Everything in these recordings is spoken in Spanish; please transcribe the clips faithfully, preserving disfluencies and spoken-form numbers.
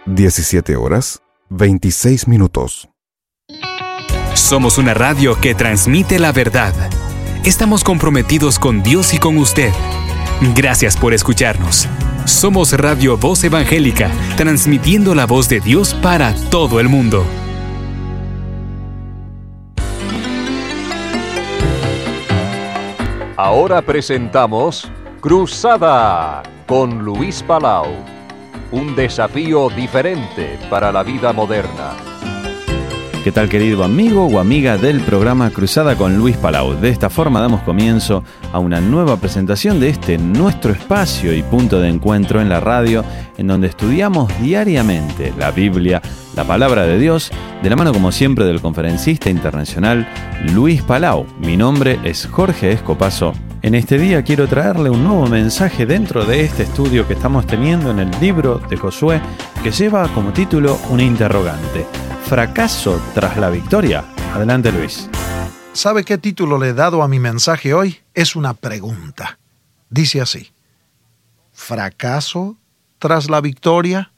diecisiete horas, veintiséis minutos. Somos una radio que transmite la verdad. Estamos comprometidos con Dios y con usted. Gracias por escucharnos. Somos Radio Voz Evangélica, transmitiendo la voz de Dios para todo el mundo. Ahora presentamos Cruzada con Luis Palau. Un desafío diferente para la vida moderna. ¿Qué tal, querido amigo o amiga del programa Cruzada con Luis Palau? De esta forma damos comienzo a una nueva presentación de este nuestro espacio y punto de encuentro en la radio, en donde estudiamos diariamente la Biblia, la palabra de Dios, de la mano como siempre del conferencista internacional Luis Palau. Mi nombre es Jorge Escopazo. En este día quiero traerle un nuevo mensaje dentro de este estudio que estamos teniendo en el libro de Josué, que lleva como título una interrogante: ¿fracaso tras la victoria? Adelante, Luis. ¿Sabe qué título le he dado a mi mensaje hoy? Es una pregunta. Dice así: ¿fracaso tras la victoria?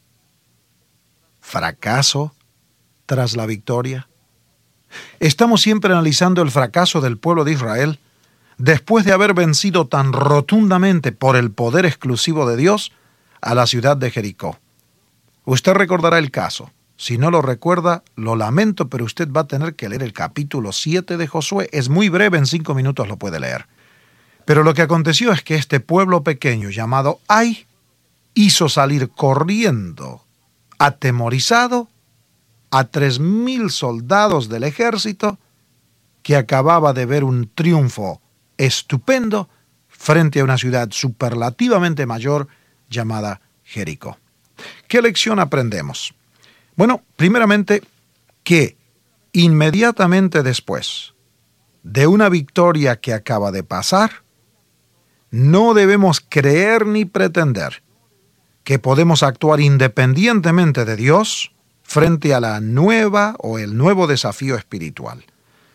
¿Fracaso tras la victoria? Estamos siempre analizando el fracaso del pueblo de Israel después de haber vencido tan rotundamente por el poder exclusivo de Dios a la ciudad de Jericó. Usted recordará el caso. Si no lo recuerda, lo lamento, pero usted va a tener que leer el capítulo siete de Josué. Es muy breve, en cinco minutos lo puede leer. Pero lo que aconteció es que este pueblo pequeño llamado Ai hizo salir corriendo, atemorizado, a tres mil soldados del ejército que acababa de ver un triunfo estupendo frente a una ciudad superlativamente mayor llamada Jericó. ¿Qué lección aprendemos? Bueno, primeramente, que inmediatamente después de una victoria que acaba de pasar, no debemos creer ni pretender que podemos actuar independientemente de Dios frente a la nueva o el nuevo desafío espiritual.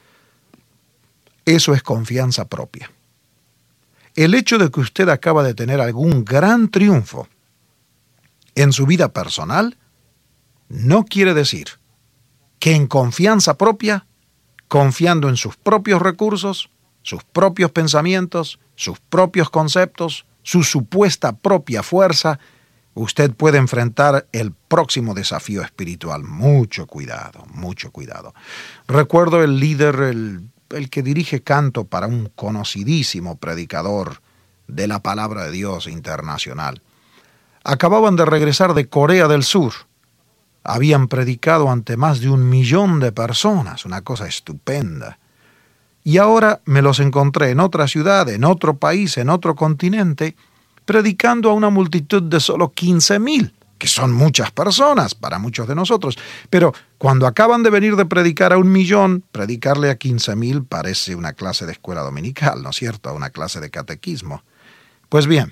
Eso es confianza propia. El hecho de que usted acaba de tener algún gran triunfo en su vida personal no quiere decir que en confianza propia, confiando en sus propios recursos, sus propios pensamientos, sus propios conceptos, su supuesta propia fuerza, usted puede enfrentar el próximo desafío espiritual. Mucho cuidado, mucho cuidado. Recuerdo el líder, el, el que dirige canto para un conocidísimo predicador de la palabra de Dios internacional. Acababan de regresar de Corea del Sur. Habían predicado ante más de un millón de personas, una cosa estupenda. Y ahora me los encontré en otra ciudad, en otro país, en otro continente, predicando a una multitud de solo quince mil, que son muchas personas para muchos de nosotros. Pero cuando acaban de venir de predicar a un millón, predicarle a quince mil parece una clase de escuela dominical, ¿no es cierto? Una clase de catequismo. Pues bien,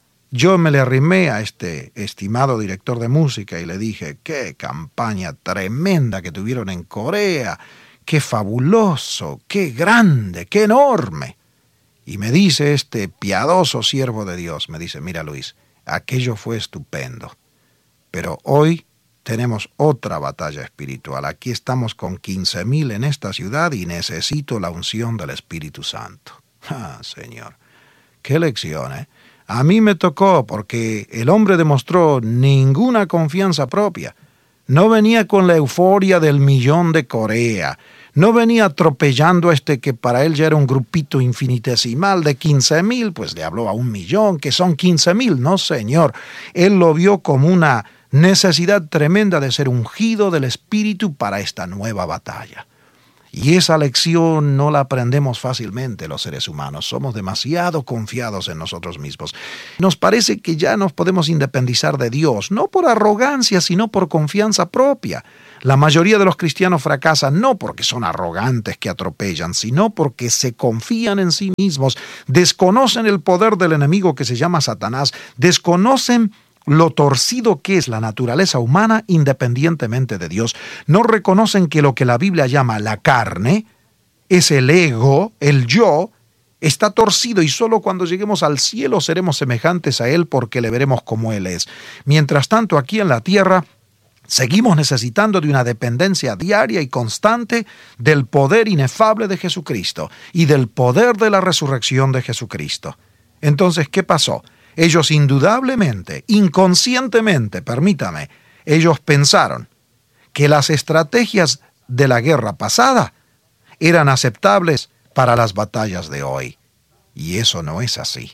yo me le arrimé a este estimado director de música y le dije: qué campaña tremenda que tuvieron en Corea, qué fabuloso, qué grande, qué enorme. Y me dice este piadoso siervo de Dios, me dice: mira, Luis, aquello fue estupendo, pero hoy tenemos otra batalla espiritual. Aquí estamos con quince mil en esta ciudad y necesito la unción del Espíritu Santo. Ah, Señor, qué lección, ¿eh? A mí me tocó porque el hombre demostró ninguna confianza propia. No venía con la euforia del millón de Corea. No venía atropellando a este que para él ya era un grupito infinitesimal de quince mil, pues le habló a un millón, que son quince mil. No, señor. Él lo vio como una necesidad tremenda de ser ungido del Espíritu para esta nueva batalla. Y esa lección no la aprendemos fácilmente los seres humanos. Somos demasiado confiados en nosotros mismos. Nos parece que ya nos podemos independizar de Dios, no por arrogancia, sino por confianza propia. La mayoría de los cristianos fracasan no porque son arrogantes que atropellan, sino porque se confían en sí mismos, desconocen el poder del enemigo que se llama Satanás, desconocen lo torcido que es la naturaleza humana independientemente de Dios. No reconocen que lo que la Biblia llama la carne, es el ego, el yo, está torcido y solo cuando lleguemos al cielo seremos semejantes a Él porque le veremos como Él es. Mientras tanto, aquí en la tierra, Seguimos necesitando de una dependencia diaria y constante del poder inefable de Jesucristo y del poder de la resurrección de Jesucristo. Entonces, ¿qué pasó? Ellos indudablemente, inconscientemente, permítame, ellos pensaron que las estrategias de la guerra pasada eran aceptables para las batallas de hoy. Y eso no es así.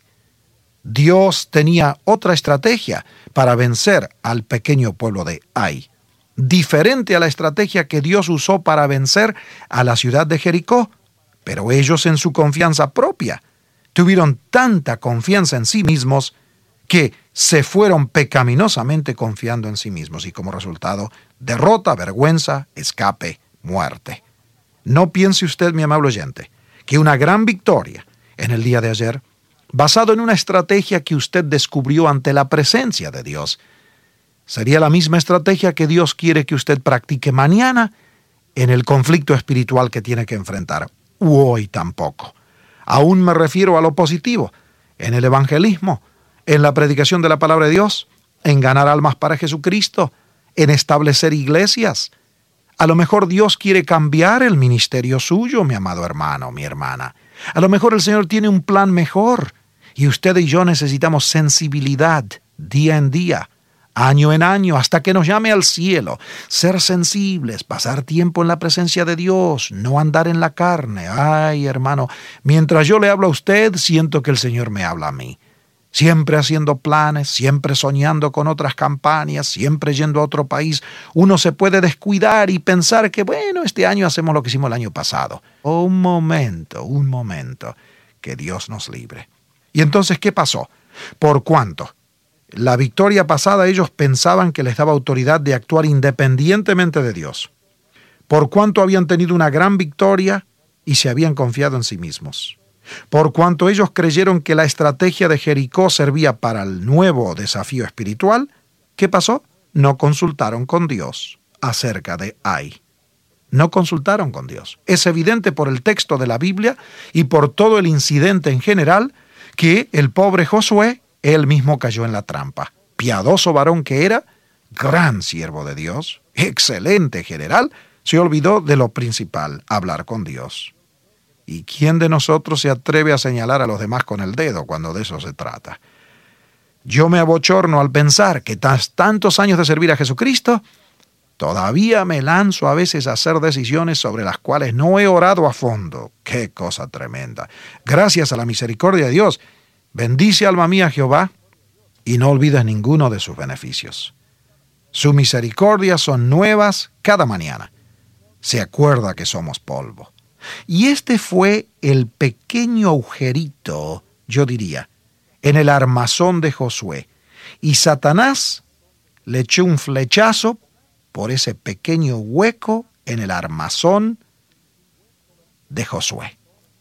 Dios tenía otra estrategia para vencer al pequeño pueblo de Ai, diferente a la estrategia que Dios usó para vencer a la ciudad de Jericó. Pero ellos, en su confianza propia, tuvieron tanta confianza en sí mismos que se fueron pecaminosamente confiando en sí mismos y como resultado, derrota, vergüenza, escape, muerte. No piense usted, mi amable oyente, que una gran victoria en el día de ayer, basado en una estrategia que usted descubrió ante la presencia de Dios, sería la misma estrategia que Dios quiere que usted practique mañana en el conflicto espiritual que tiene que enfrentar, u hoy tampoco. Aún me refiero a lo positivo, en el evangelismo, en la predicación de la palabra de Dios, en ganar almas para Jesucristo, en establecer iglesias. A lo mejor Dios quiere cambiar el ministerio suyo, mi amado hermano, mi hermana. A lo mejor el Señor tiene un plan mejor y usted y yo necesitamos sensibilidad día en día, año en año, hasta que nos llame al cielo. Ser sensibles, pasar tiempo en la presencia de Dios, no andar en la carne. Ay, hermano, mientras yo le hablo a usted, siento que el Señor me habla a mí. Siempre haciendo planes, siempre soñando con otras campañas, siempre yendo a otro país. Uno se puede descuidar y pensar que, bueno, este año hacemos lo que hicimos el año pasado. Oh, un momento, un momento, que Dios nos libre. Y entonces, ¿qué pasó? Por cuanto la victoria pasada ellos pensaban que les daba autoridad de actuar independientemente de Dios. Por cuanto habían tenido una gran victoria y se habían confiado en sí mismos. Por cuanto ellos creyeron que la estrategia de Jericó servía para el nuevo desafío espiritual, ¿qué pasó? No consultaron con Dios acerca de Ai. No consultaron con Dios. Es evidente por el texto de la Biblia y por todo el incidente en general que el pobre Josué, él mismo cayó en la trampa. Piadoso varón que era, gran siervo de Dios, excelente general, se olvidó de lo principal, hablar con Dios. ¿Y quién de nosotros se atreve a señalar a los demás con el dedo cuando de eso se trata? Yo me abochorno al pensar que tras tantos años de servir a Jesucristo, todavía me lanzo a veces a hacer decisiones sobre las cuales no he orado a fondo. ¡Qué cosa tremenda! Gracias a la misericordia de Dios, bendice alma mía Jehová y no olvides ninguno de sus beneficios. Sus misericordias son nuevas cada mañana. Se acuerda que somos polvo. Y este fue el pequeño agujerito, yo diría, en el armazón de Josué. Y Satanás le echó un flechazo por ese pequeño hueco en el armazón de Josué.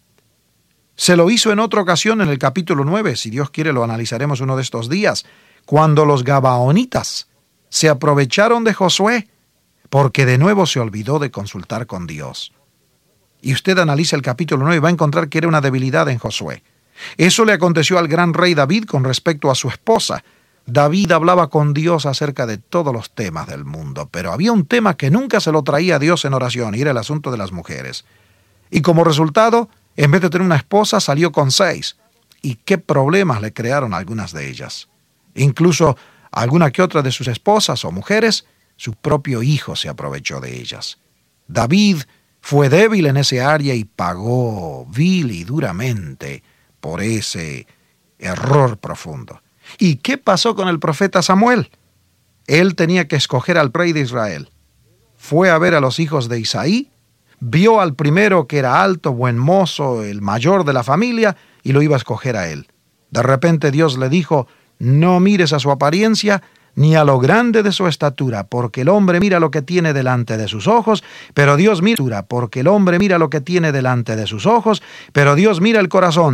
Se lo hizo en otra ocasión en el capítulo nueve, si Dios quiere lo analizaremos uno de estos días, cuando los gabaonitas se aprovecharon de Josué porque de nuevo se olvidó de consultar con Dios. Y usted analiza el capítulo nueve y va a encontrar que era una debilidad en Josué. Eso le aconteció al gran rey David con respecto a su esposa. David hablaba con Dios acerca de todos los temas del mundo, pero había un tema que nunca se lo traía a Dios en oración, y era el asunto de las mujeres. Y como resultado, en vez de tener una esposa, salió con seis. Y qué problemas le crearon algunas de ellas. Incluso alguna que otra de sus esposas o mujeres, su propio hijo se aprovechó de ellas. David fue débil en ese área y pagó vil y duramente por ese error profundo. ¿Y qué pasó con el profeta Samuel? Él tenía que escoger al rey de Israel. Fue a ver a los hijos de Isaí, vio al primero que era alto, buen mozo, el mayor de la familia, y lo iba a escoger a él. De repente Dios le dijo, no mires a su apariencia, ni a lo grande de su estatura, porque el hombre mira lo que tiene delante de sus ojos, pero Dios mira, porque el hombre mira lo que tiene delante de sus ojos, pero Dios mira el corazón.